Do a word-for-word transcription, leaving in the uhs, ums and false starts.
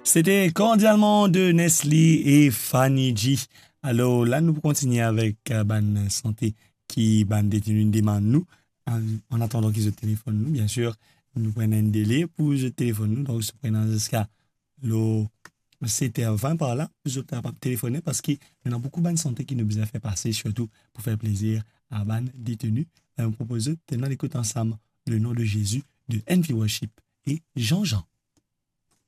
C'était cordialement de Nestlé et Fanny G. Alors là, nous continuons avec euh, ban santé qui ban détenu demande nous. En, en attendant qu'ils se téléphonent nous, bien sûr, nous prenons un délai pour se téléphoner nous. Donc, nous prenons jusqu'à le sept heures vingt par là, je ne pas téléphoner parce qu'il y en a beaucoup de ban santé qui nous besoin faire passer, surtout pour faire plaisir à ban détenu. On propose de tenir l'écoute ensemble le nom de Jésus de Envy Worship et Jean-Jean.